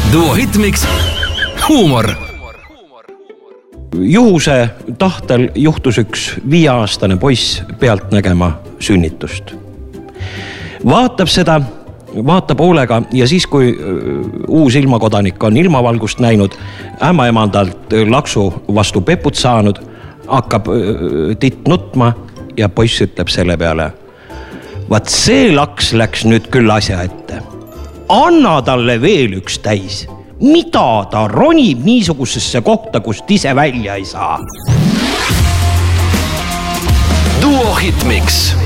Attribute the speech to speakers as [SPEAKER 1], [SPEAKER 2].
[SPEAKER 1] Duo Hitmix huumor.
[SPEAKER 2] Juhuse tahtel juhtus üks 5-aastane poiss pealt nägema sünnitust. Vaatab seda, vaatab hoolega ja siis, kui uus ilmakodanik on ilmavalgust näinud, ämmaemandalt laksu vastu peput saanud, hakkab titt nutma ja poiss ütleb selle peale: vaat see laks läks nüüd küll asja ette. Anna talle veel üks täis. Mida ta ronib niisugusesse kohta, kust ise välja ei saa?
[SPEAKER 1] Duo Hitmix.